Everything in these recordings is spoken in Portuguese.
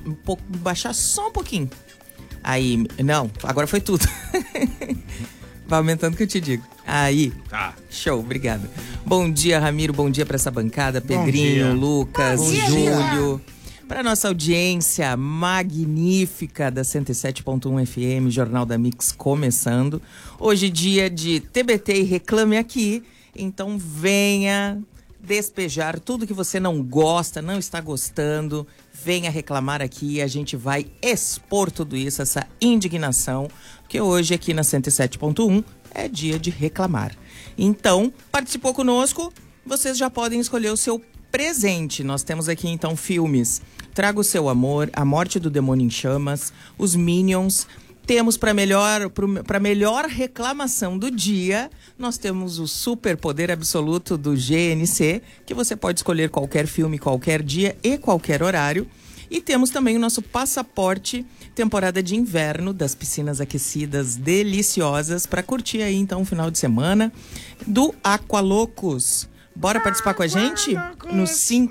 baixar só um pouquinho. Aí, não, agora foi tudo. Vai aumentando que eu te digo. Aí, show, obrigado. Bom dia, Ramiro, bom dia pra essa bancada. Pedrinho, Lucas, Júlio. Pra nossa audiência magnífica da 107.1 FM, Jornal da Mix começando. Hoje dia de TBT e Reclame Aqui. Então venha despejar tudo que você não gosta, não está gostando. Venha reclamar aqui e a gente vai expor tudo isso, essa indignação. Porque hoje aqui na 107.1 é dia de reclamar. Então, participou conosco, vocês já podem escolher o seu presente. Nós temos aqui então filmes Traga o Seu Amor, A Morte do Demônio em Chamas, Os Minions. Temos para melhor reclamação do dia, nós temos o superpoder absoluto do GNC, que você pode escolher qualquer filme, qualquer dia e qualquer horário. E temos também o nosso passaporte, temporada de inverno, das piscinas aquecidas deliciosas, para curtir aí então o final de semana do Aqualocos. Bora participar com a gente? No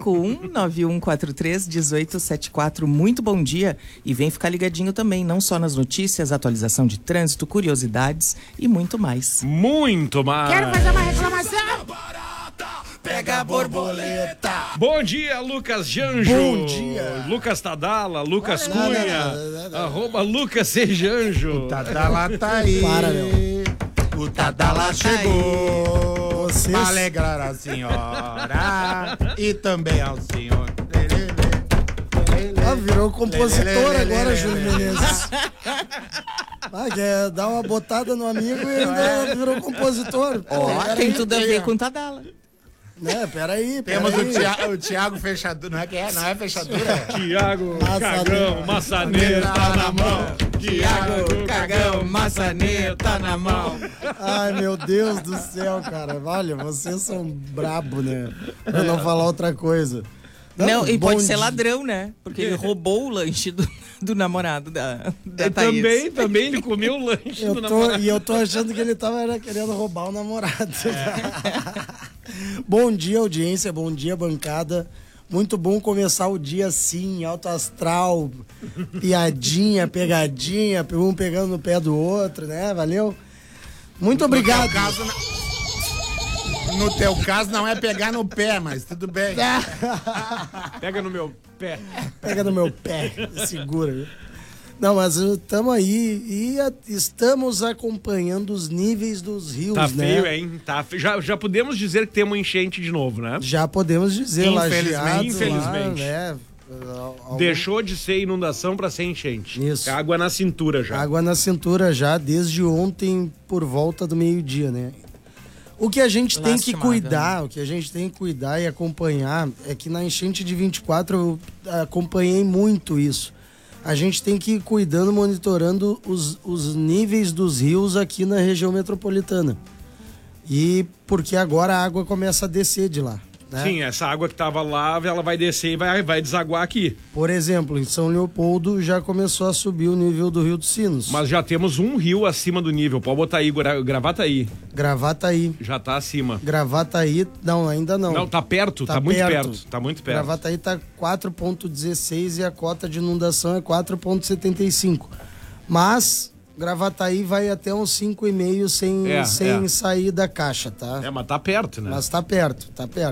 5191431874. Muito bom dia. E vem ficar ligadinho também, não só nas notícias, atualização de trânsito, curiosidades e muito mais. Muito mais. Quero fazer uma reclamação. Pega a borboleta. Bom dia, Lucas Janjo. Bom dia. Lucas Tadala, Lucas Cunha. Arroba Lucas Sejanjo. O Tadala tá aí. Para, meu. O Tadala chegou. Pra alegrar a senhora e também ao senhor. Virou compositor agora, Júlio Menezes. Quer dar uma botada no amigo e ainda virou compositor. Tem tudo a ver com o Tadala. Peraí. Temos o Thiago Fechadura. Não é fechadura? Thiago Cagão, maçaneta na mão. Thiago Cagão, maçaneta na mão. Ai, meu Deus do céu, cara. Olha, vocês são brabo, né? Pra não falar outra coisa. Não, e pode ser ladrão, né? Porque ele roubou o lanche do namorado da Thaís. Também ele comeu o lanche do namorado. E eu tô achando que ele tava querendo roubar o namorado. Bom dia, audiência. Bom dia, bancada. Muito bom começar o dia assim, alto astral, piadinha, pegadinha, um pegando no pé do outro, né? Valeu? Muito obrigado. No teu caso não é pegar no pé, mas tudo bem. Pega no meu pé. Pega no meu pé, segura, viu? Não, mas estamos aí e estamos acompanhando os níveis dos rios, tá né? Feio, hein? Tá feio. Já podemos dizer que temos enchente de novo, né? Já podemos dizer, infelizmente. Lá, né? Deixou de ser inundação para ser enchente. Isso. Água na cintura já. Água na cintura já, desde ontem por volta do meio-dia, né? O que a gente tem que cuidar, o que a gente tem que cuidar e acompanhar é que na enchente de 24 eu acompanhei muito isso. A gente tem que ir cuidando, monitorando os níveis dos rios aqui na região metropolitana. E porque agora a água começa a descer de lá. Né? Sim, essa água que estava lá, ela vai descer e vai desaguar aqui. Por exemplo, em São Leopoldo já começou a subir o nível do Rio dos Sinos. Mas já temos um rio acima do nível. Pode botar aí, Gravataí. Gravataí. Já tá acima. Gravataí, não, ainda não. Não, tá perto, tá muito perto. Tá muito perto. Gravataí tá 4,16 e a cota de inundação é 4,75. Mas Gravataí vai até uns 5,5 sem sair da caixa, tá? Mas tá perto, né? Mas tá perto.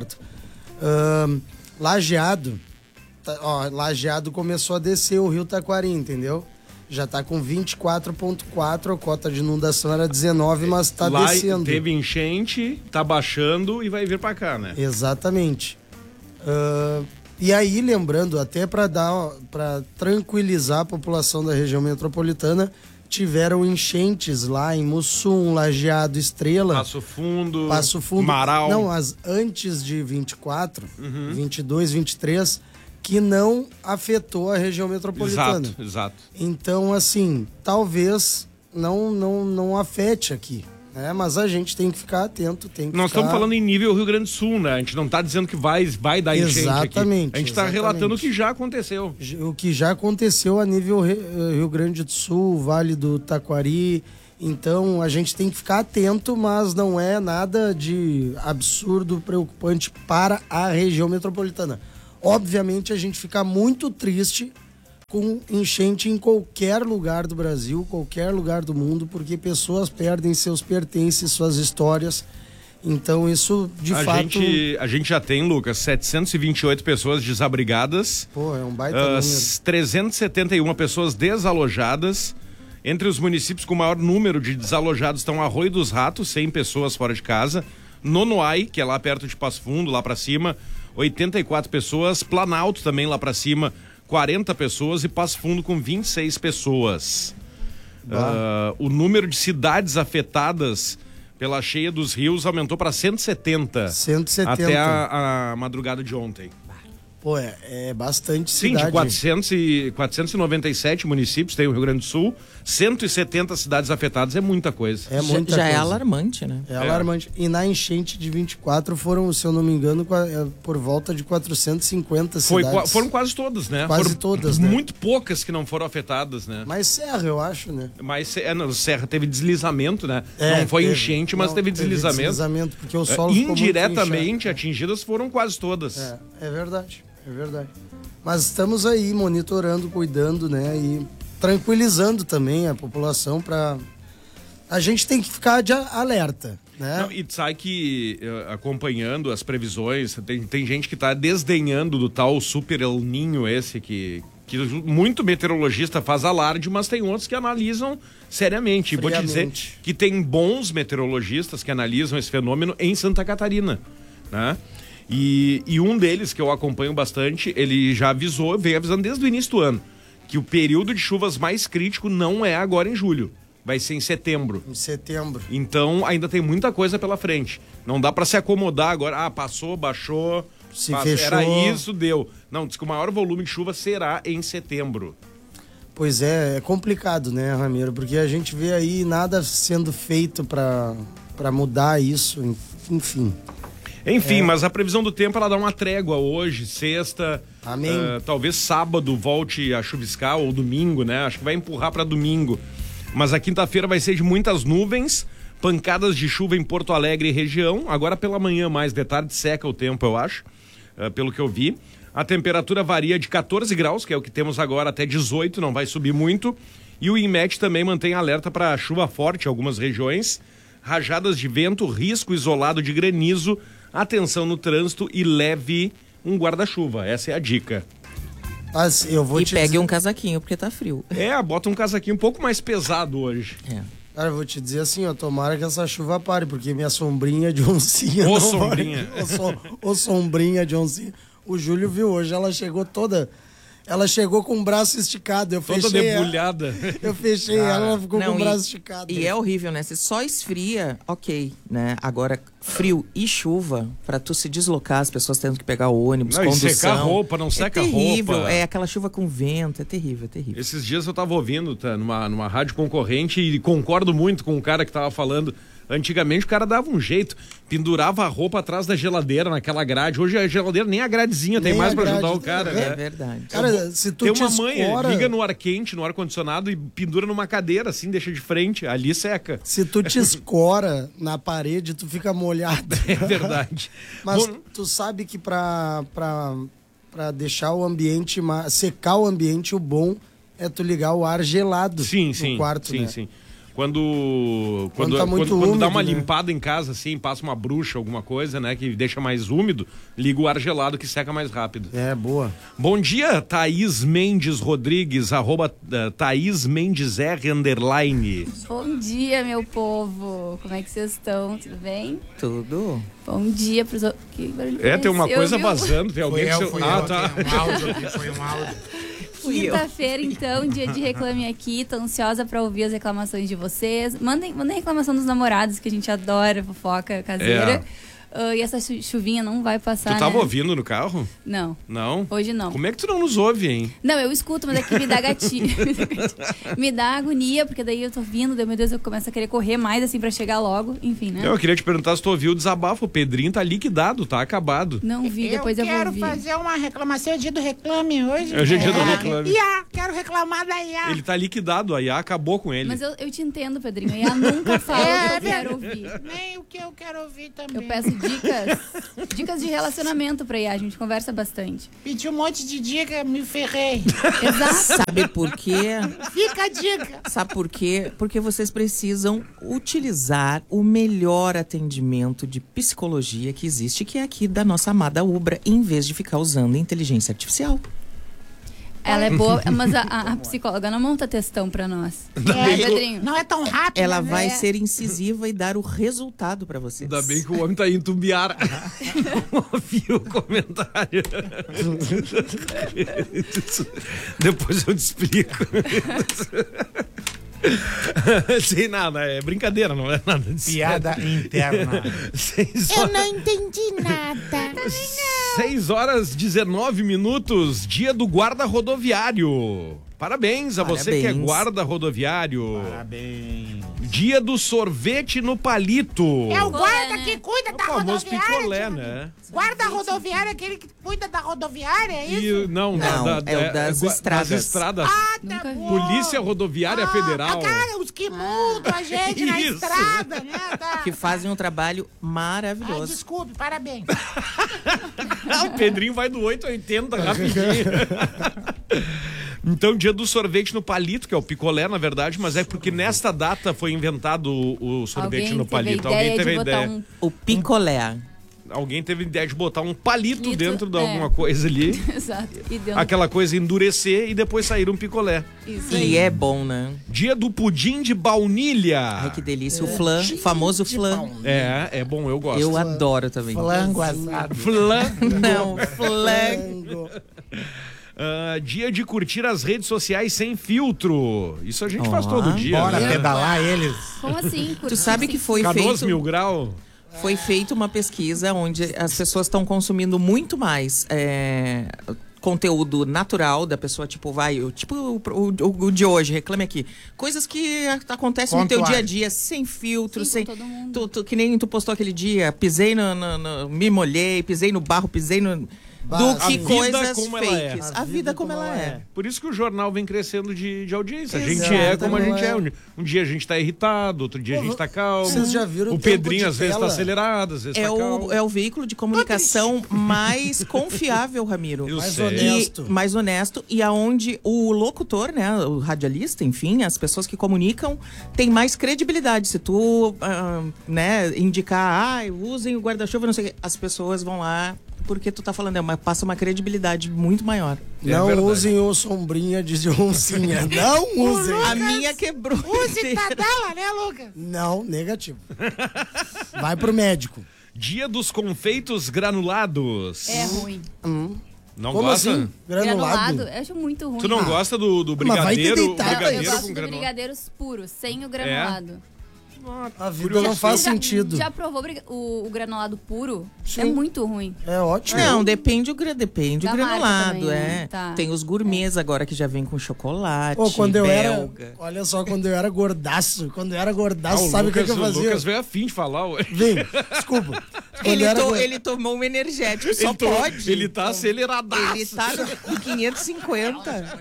Lajeado, Lajeado começou a descer o rio Taquari, entendeu? Já tá com 24,4, a cota de inundação era 19, mas tá lá descendo. Teve enchente, tá baixando e vai vir pra cá, né? Exatamente. E aí, lembrando, até para tranquilizar a população da região metropolitana, tiveram enchentes lá em Mussum, Lajeado, Estrela. Passo Fundo, Marau. Não, antes de 24, 22, 23, que não afetou a região metropolitana. Exato. Então, assim, talvez não afete aqui. Mas a gente tem que ficar atento. Nós estamos falando em nível Rio Grande do Sul, né? A gente não está dizendo que vai dar enchente exatamente, aqui. A gente está relatando o que já aconteceu. O que já aconteceu a nível Rio Grande do Sul, Vale do Taquari. Então a gente tem que ficar atento, mas não é nada de absurdo, preocupante para a região metropolitana. Obviamente a gente fica muito triste com enchente em qualquer lugar do Brasil, qualquer lugar do mundo, porque pessoas perdem seus pertences, suas histórias. Então isso, de fato... A gente já tem, Lucas, 728 pessoas desabrigadas. Pô, é um baita número. 371 pessoas desalojadas. Entre os municípios com maior número de desalojados estão Arroio dos Ratos, 100 pessoas fora de casa. Nonoai, que é lá perto de Passo Fundo, lá pra cima, 84 pessoas. Planalto também lá pra cima, 40 pessoas. E Passo Fundo com 26 pessoas. O número de cidades afetadas pela cheia dos rios aumentou para 170. 170. Até a madrugada de ontem. Pô, é bastante cidade. Sim, de 497 municípios tem o Rio Grande do Sul, 170 cidades afetadas, é muita coisa. É muita coisa. É alarmante, né? É alarmante. E na enchente de 24 foram, se eu não me engano, por volta de 450 cidades. Foram quase todas, né? Quase foram todas, né? Muito poucas que não foram afetadas, né? Mas Serra, eu acho, né? Mas Serra teve deslizamento, né? Não foi enchente, mas teve deslizamento. Deslizamento, porque o solo indiretamente atingidas foram quase todas. É verdade. É verdade. Mas estamos aí monitorando, cuidando, né? E tranquilizando também a população para... A gente tem que ficar de alerta, né? Não, e sabe que, acompanhando as previsões, tem gente que tá desdenhando do tal Super El Niño esse que muito meteorologista faz alarde, mas tem outros que analisam seriamente. E vou te dizer que tem bons meteorologistas que analisam esse fenômeno em Santa Catarina, né? E um deles, que eu acompanho bastante, ele já avisou, veio avisando desde o início do ano, que o período de chuvas mais crítico não é agora em julho, vai ser em setembro. Em setembro. Então ainda tem muita coisa pela frente. Não dá para se acomodar agora, passou, baixou, fechou. Era isso, deu. Não, diz que o maior volume de chuva será em setembro. Pois é complicado, né, Ramiro? Porque a gente vê aí nada sendo feito para mudar isso, enfim. Enfim, mas a previsão do tempo, ela dá uma trégua hoje, sexta. Amém. Talvez sábado volte a chuviscar, ou domingo, né? Acho que vai empurrar para domingo. Mas a quinta-feira vai ser de muitas nuvens, pancadas de chuva em Porto Alegre e região. Agora pela manhã mais, de tarde seca o tempo, eu acho, pelo que eu vi. A temperatura varia de 14 graus, que é o que temos agora, até 18, não vai subir muito. E o INMET também mantém alerta para chuva forte em algumas regiões. Rajadas de vento, risco isolado de granizo. Atenção no trânsito e leve um guarda-chuva. Essa é a dica. Mas eu vou pegue um casaquinho, porque tá frio. Bota um casaquinho um pouco mais pesado hoje. Cara, eu vou te dizer assim, tomara que essa chuva pare, porque minha sombrinha de oncinha... Sombrinha. Sombrinha de oncinha. O Júlio viu hoje, ela chegou toda... Ela chegou com o braço esticado, eu fechei. Toda debulhada. Eu fechei ela ficou com o braço esticado. E é horrível, né? Você só esfria, ok, né? Agora, frio e chuva, pra tu se deslocar, as pessoas tendo que pegar o ônibus, condução. E secar a roupa, não seca a roupa. É terrível, aquela chuva com vento, é terrível, é terrível. Esses dias eu tava ouvindo, numa rádio concorrente, e concordo muito com o cara que tava falando. Antigamente o cara dava um jeito, pendurava a roupa atrás da geladeira, naquela grade. Hoje a geladeira nem a gradezinha tem mais pra ajudar o cara, né? É verdade. Cara, se tu tem uma manha, liga no ar quente, no ar condicionado e pendura numa cadeira, assim, deixa de frente, ali seca. Se tu te escora na parede, tu fica molhado. É verdade. Mas tu sabe que pra deixar o ambiente, secar o ambiente, o bom é tu ligar o ar gelado no quarto, né? Sim. Quando tá muito úmido, dá uma limpada em casa, assim, passa uma bruxa, alguma coisa, né, que deixa mais úmido, liga o ar gelado que seca mais rápido. Boa. Bom dia, Thaís Mendes Rodrigues, @Thaís Mendes R _. Bom dia, meu povo. Como é que vocês estão? Tudo bem? Tudo. Bom dia pros outros. Tem uma coisa vazando, tem alguém que... Tá. Foi um áudio. Quinta-feira, então, dia de Reclame Aqui. Tô ansiosa pra ouvir as reclamações de vocês. Mandem reclamação dos namorados, que a gente adora fofoca caseira. E essa chuvinha não vai passar, Tu tava ouvindo no carro? Não. Não? Hoje não. Como é que tu não nos ouve, hein? Não, eu escuto, mas é que me dá gatilho. Me dá agonia, porque daí eu tô vindo, meu Deus, eu começo a querer correr mais, assim, pra chegar logo. Enfim, né? Eu queria te perguntar se tu ouviu o desabafo. O Pedrinho tá liquidado, tá acabado. Não vi, depois eu vou ouvir. Eu quero fazer uma reclamação, é dia do Reclame hoje. Hoje é dia do Reclame. IA, quero reclamar da IA. Ele tá liquidado, a IA acabou com ele. Mas eu te entendo, Pedrinho. A IA nunca fala o que eu quero ouvir. Nem o que eu quero ouvir também. Eu peço Dicas de relacionamento pra Iá, a gente conversa bastante. Pedi um monte de dica, me ferrei. Exato. Sabe por quê? Fica a dica. Sabe por quê? Porque vocês precisam utilizar o melhor atendimento de psicologia que existe, que é aqui da nossa amada Ubra, em vez de ficar usando inteligência artificial. Ela é boa, mas a psicóloga não monta textão pra nós. Pedrinho? Não é tão rápido. Ela né? vai ser incisiva e dar o resultado pra vocês. Ainda bem que o homem tá indo tumbiar. Ouvi o comentário. Depois eu te explico. Sem nada, é brincadeira, não é nada de Piada interna. Eu não entendi nada. 6h19, dia do guarda rodoviário. Parabéns a você que é guarda rodoviário. Parabéns. Dia do sorvete no palito. É o guarda que cuida da famoso rodoviária. picolé, né? Guarda rodoviária, aquele que cuida da rodoviária, é isso? E, não, é o das estradas. Das estradas. Ah, tá bom. Polícia Rodoviária Federal. Cara, os que mudam a gente na Isso. estrada, né? Tá. Que fazem um trabalho maravilhoso. Desculpe, parabéns. O Pedrinho vai do 8 a 80 rapidinho. Então, dia do sorvete no palito, que é o picolé, na verdade, mas é porque nesta data foi inventado o sorvete no palito. Alguém teve a ideia. O picolé. Alguém teve a ideia de botar um palito dentro de alguma coisa ali. Exato. E deu Aquela coisa endurecer e depois sair um picolé. Isso. E é bom, né? Dia do pudim de baunilha. Ai, que delícia. O flan, o famoso flan. É bom, eu gosto. Eu adoro também. Flango assado. Não, flango. Dia de curtir as redes sociais sem filtro. Isso a gente faz todo dia. Bora né? pedalar eles. Como assim? Tu sabe que foi Canoas feito... Mil Grau. Foi feita uma pesquisa onde as pessoas estão consumindo muito mais conteúdo natural da pessoa, tipo, o de hoje, reclame aqui. Coisas que acontecem no teu dia a dia, sem filtro, Sim, sem... com todo mundo. Que nem tu postou aquele dia, pisei me molhei, pisei no barro, pisei no... Do que coisas fakes. A vida como ela é. Por isso que o jornal vem crescendo de audiência. A gente Exato, é como a não gente é. é. Um dia a gente tá irritado, outro dia a gente tá calmo. Vocês já viram o o tempo Pedrinho de às vezes tá tela? acelerado, às vezes tá calmo. É o veículo de comunicação mais confiável, Ramiro. Eu Mais sei. honesto. Mais honesto, e aonde o locutor, né, o radialista, enfim, as pessoas que comunicam, tem mais credibilidade. Se tu, indicar, usem o guarda-chuva, não sei o quê, as pessoas vão lá, porque tu tá falando, passa uma credibilidade muito maior. Não verdade. usem o sombrinha de oncinha. Não usem. A minha quebrou. Use Tadala, né, Lucas? Não, negativo. Vai pro médico. Dia dos confeitos granulados. É ruim. Não Como gosta? assim? Granulado? Eu acho muito ruim. Tu não gosta do Mas vai ter brigadeiro? deitado. Eu Brigadeiro gosto com do granulado. brigadeiros puros, sem o granulado. A vida não faz sentido. Já provou o granulado puro? Sim. É muito ruim. É ótimo. Não, depende o Da granulado, marca também, né? Tá. Tem os gourmets agora que já vem com chocolate, Pô, quando eu era. belga. Olha só, quando eu era gordaço. Quando eu era gordaço, sabe o que eu O fazia? Lucas veio a fim de falar hoje. Vem, desculpa. Quando eu era Ele tomou um energético, só pode. Ele tá aceleradaço. Ele tá no 550.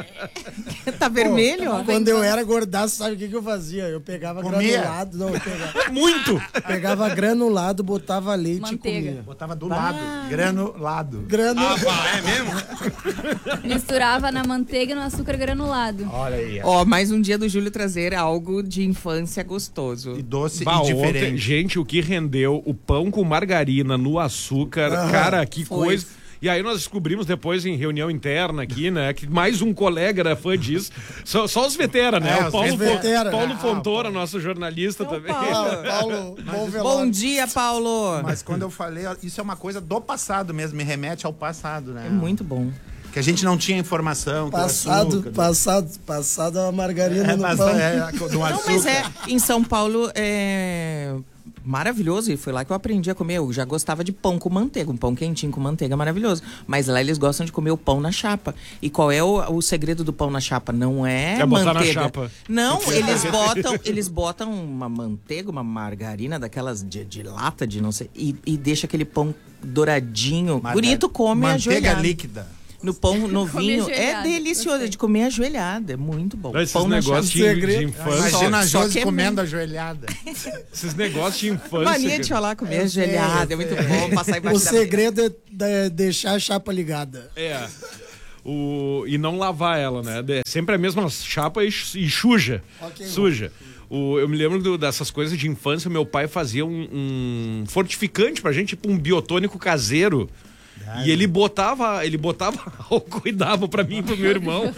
Tá vermelho, ó. Quando eu era gordaço, sabe o que eu fazia? Eu pegava Comia? granulado. Não, eu pegava, Muito! pegava granulado, botava leite Manteiga. e comia. Botava do lado. Granulado. É mesmo? Misturava na manteiga e no açúcar granulado. Olha aí. Ó, mais um dia do Júlio trazer algo de infância gostoso. E doce Bah, e diferente. ontem, gente, o que rendeu o pão com margarina no açúcar, cara, que foi. coisa. E aí nós descobrimos depois em reunião interna aqui, né, que mais um colega era fã disso. Só os veteranos, né? É, O Paulo, os veteranos. Paulo Fontoura, nosso jornalista também. Paulo, bom Bom velório. dia, Paulo. Mas quando eu falei, isso é uma coisa do passado mesmo, me remete ao passado, né? É muito bom. Que a gente não tinha informação. que o açúcar- Passado a margarina no pão. do Não, açúcar. mas em São Paulo é maravilhoso, e foi lá que eu aprendi a comer. Eu já gostava de pão com manteiga, um pão quentinho com manteiga maravilhoso. Mas lá eles gostam de comer o pão na chapa. E qual é o segredo do pão na chapa? Não é botar manteiga. na chapa. Não, eles botam uma manteiga, uma margarina daquelas de lata, de não sei, e deixa aquele pão douradinho. Bonito, come Manteiga ajoelhado. líquida. No pão, no vinho. É ajoelhada, delicioso, gostei. é de comer ajoelhada. É muito bom. Esses Pão na negócios chapa. de infância. Imagina a Só Josi que é comendo ajoelhada. Esses negócios de infância. Mania de falar comer ajoelhada. É muito bom passar O embaixo da segredo é deixar a chapa ligada. É. E não lavar ela, né? É sempre a mesma chapa e suja. Ok, suja. Eu me lembro dessas coisas de infância. Meu pai fazia um fortificante pra gente, tipo um biotônico caseiro. E ele botava álcool e dava pra mim e pro meu irmão.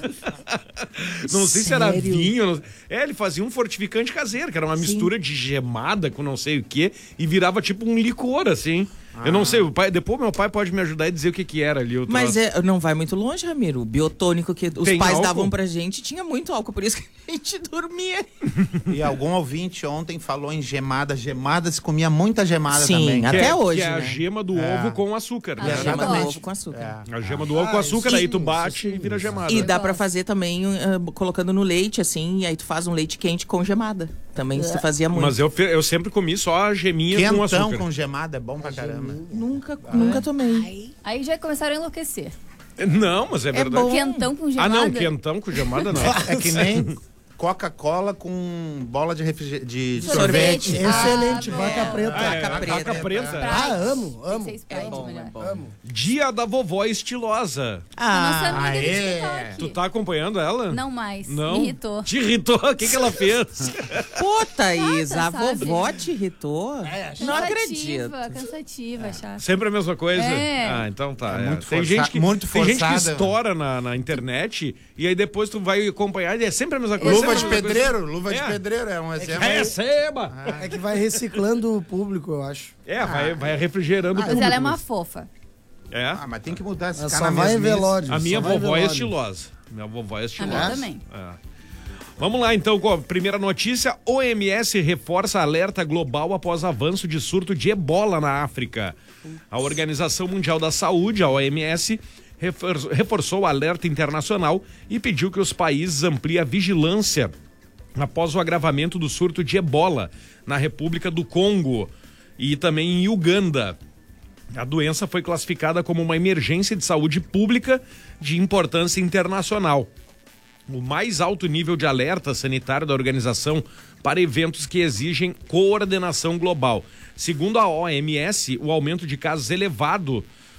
Não sei se era vinho. Ele fazia um fortificante caseiro, que era uma mistura de gemada com não sei o quê, e virava tipo um licor, assim. Eu não sei, depois meu pai pode me ajudar e dizer o que era ali. Mas não vai muito longe, Ramiro. O biotônico que os Tem pais álcool? davam pra gente tinha muito álcool, por isso que a gente dormia. E algum ouvinte ontem falou em gemada. Gemada, se comia muita gemada Sim, também. até hoje, Que é a né? gema do ovo com açúcar. Ah, né? A gema do Exatamente. ovo com açúcar. A gema do ovo com açúcar, isso aí tu sim, bate isso e vira gemada. E dá pra fazer também colocando no leite, assim, e aí tu faz um leite quente com gemada. Também se fazia muito. Mas eu sempre comi só a geminha com Quentão açúcar. com gemada é bom pra caramba. Nunca tomei. Aí já começaram a enlouquecer. Não, mas é verdade. bom. Quentão com Ah, gemada. não, quentão com gemada não. É que nem Coca-Cola com bola de Sorvete. sorvete. Excelente, Ah, vaca preta. Vaca preta. Amo. Tem que ser Sprite, bom, melhor. é bom. Dia da vovó estilosa. A nossa amiga Aê. do TikTok. Tu tá acompanhando ela? Não mais. Não? Me irritou. Te irritou? O que ela fez? Pô, Thaís, a sabe? vovó te irritou? Não acredito. Cansativa, chata. Sempre a mesma coisa? É. Ah, então tá. muito Tem, força- gente que, muito tem gente que forçada. estoura na internet e aí depois tu vai acompanhar e é sempre a mesma coisa. Luva sempre de a mesma coisa. pedreiro? Luva de É. pedreiro é um exemplo. Receba! É que vai reciclando o público, eu acho. Vai refrigerando o Mas público. ela é uma fofa. É. Ah, mas tem que mudar esse Ela cara só na vai em mesmice. velório. A minha só vai em vovó é velório. estilosa. Minha vovó é A estilosa. minha também. É. Vamos lá, então, com a primeira notícia. OMS reforça alerta global após avanço de surto de ebola na África. A Organização Mundial da Saúde, a OMS, reforçou o alerta internacional e pediu que os países ampliem a vigilância após o agravamento do surto de ebola na República do Congo e também em Uganda. A doença foi classificada como uma emergência de saúde pública de importância internacional. O mais alto nível de alerta sanitário da organização para eventos que exigem coordenação global. Segundo a OMS, o aumento de casos elevado,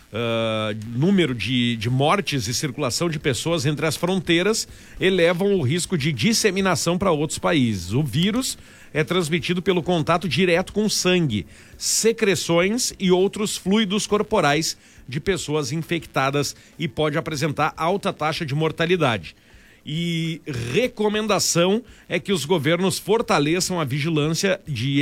número de mortes e circulação de pessoas entre as fronteiras elevam o risco de disseminação para outros países. O vírus é transmitido pelo contato direto com sangue, secreções e outros fluidos corporais de pessoas infectadas e pode apresentar alta taxa de mortalidade. E recomendação é que os governos fortaleçam a vigilância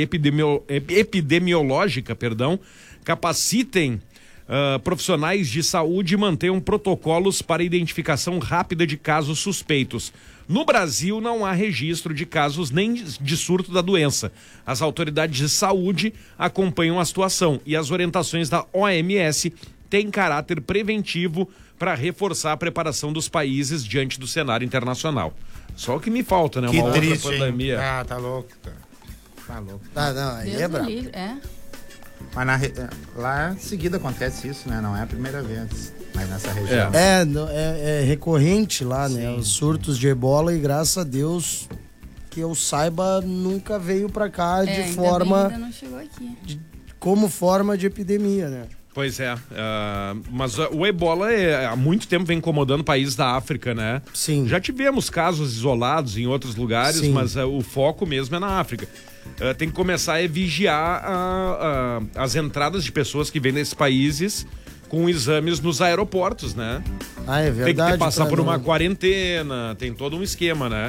epidemiológica, capacitem profissionais de saúde e mantenham protocolos para identificação rápida de casos suspeitos. No Brasil, não há registro de casos nem de surto da doença. As autoridades de saúde acompanham a situação e as orientações da OMS têm caráter preventivo para reforçar a preparação dos países diante do cenário internacional. Só o que me falta, né? Que Uma triste, outra pandemia. hein? Ah, tá louco, cara. Tá louco. Ah, não, aí Deus é me brabo. livre. É. Mas lá em seguida acontece isso, né? Não é a primeira vez. Mas nessa região. É recorrente lá, né? Os surtos de ebola e graças a Deus que eu saiba nunca veio pra cá de Ainda forma bem, ainda não chegou aqui. como forma de epidemia, né? Pois é, mas o ebola há muito tempo vem incomodando países da África, né? Sim. Já tivemos casos isolados em outros lugares, Sim. mas o foco mesmo é na África. Tem que começar a vigiar as entradas de pessoas que vêm desses países com exames nos aeroportos, né? Ah, é verdade. Tem que passar pra por uma não- quarentena, tem todo um esquema, né?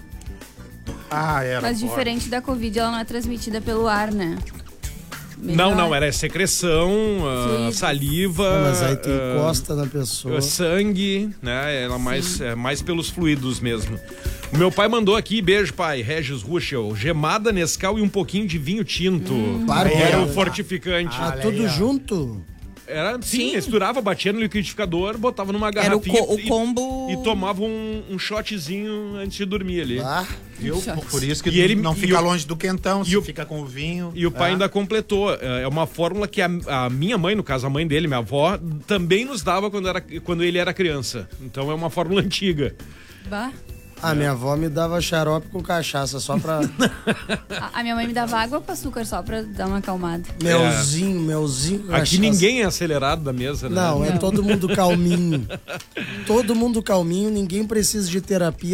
Ah, era. Mas diferente da Covid, ela não é transmitida pelo ar, né? Melhor. Não, era secreção, Fluidos. saliva, Ah, mas aí tu encosta na pessoa. sangue, né? Ela mais pelos fluidos mesmo. O meu pai mandou aqui, beijo pai, Regis Ruschel, gemada, Nescau e um pouquinho de vinho tinto. Claro que Era é. o fortificante. Ah, Olha tudo aí, ó. junto? Era, sim, misturava, batia no liquidificador, botava numa garrafinha. Era o combo... E tomava um shotzinho antes de dormir ali. Viu? Por isso que ele não fica longe do quentão, fica com o vinho. E o pai ainda completou. É uma fórmula que a minha mãe, no caso a mãe dele, minha avó, também nos dava quando ele era criança. Então é uma fórmula antiga. Bah. Minha avó me dava xarope com cachaça só pra... A minha mãe me dava água com açúcar só pra dar uma acalmada. Melzinho. Aqui ninguém é acelerado da mesa, né? Não, é todo mundo calminho. Todo mundo calminho, ninguém precisa de terapia.